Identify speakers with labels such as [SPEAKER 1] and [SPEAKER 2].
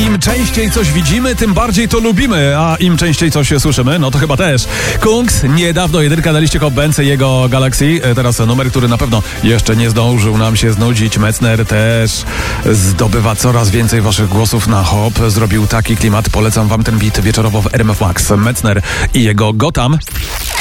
[SPEAKER 1] Im częściej coś widzimy, tym bardziej to lubimy, a im częściej coś słyszymy, no to chyba też. Kungs, niedawno jedynka na liście Hot Benz i jego Galaxy. Teraz numer, który na pewno jeszcze nie zdążył nam się znudzić. Metzner też zdobywa coraz więcej waszych głosów na Hop. Zrobił taki klimat. Polecam wam ten beat wieczorowo w RMF Max. Metzner i jego Gotham.